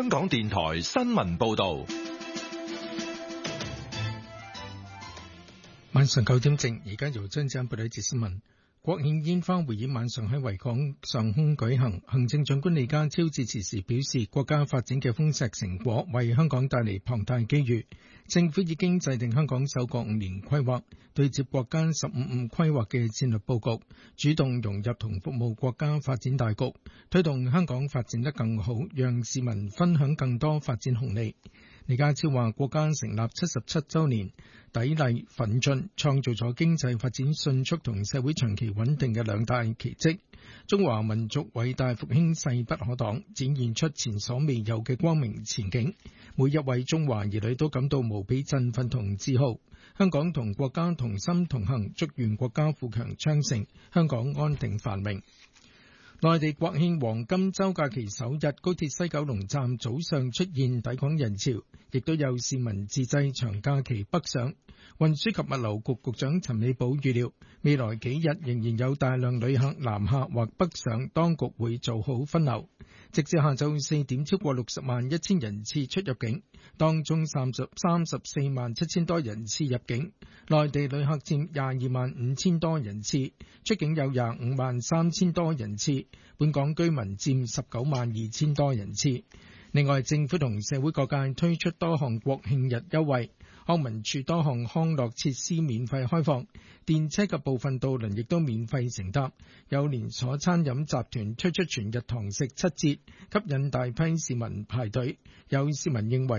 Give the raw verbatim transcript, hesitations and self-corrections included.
香港電台新聞報道。 晚上九點正，而家由張子欣報道一節新聞。國慶煙花匯演晚上喺維港上空舉行，行政長官李家超致辭時表示，國家發展嘅豐碩成果為香港帶嚟龐大機遇，政府已經制定香港首個五年規劃，對接國家十五五規劃嘅戰略佈局，主動融入同服務國家發展大局，推動香港發展得更好，讓市民分享更多發展紅利。李家超話，國家成立七十七週年，砥礪奮進，創造咗經濟發展迅速同社會長期穩定嘅兩大奇蹟。中華民族偉大復興勢不可擋，展現出前所未有嘅光明前景。每一位中華兒女都感到無比振奮同自豪。香港同國家同心同行，祝願國家富強昌盛，香港安定繁榮。內地國慶黃金週假期首日，高鐵西九龍站早上出現抵港人潮，亦都有市民自製長假期北上。運輸及物流局局長陳美寶預料，未來幾日仍然有大量旅客南下或北上，當局會做好分流。直至下晝四點，超過六十萬一千人次出入境，當中三十三十四萬七千多人次入境，內地旅客佔廿二萬五千多人次，出境有廿五萬三千多人次，本港居民佔十九萬二千多人次。另外，政府同社會各界推出多項國慶日優惠，康文署多項康樂設施免費開放，電車及部分渡輪亦都免費乘搭。有連鎖餐飲集團推出全日堂食七折，吸引大批市民排隊。有市民認為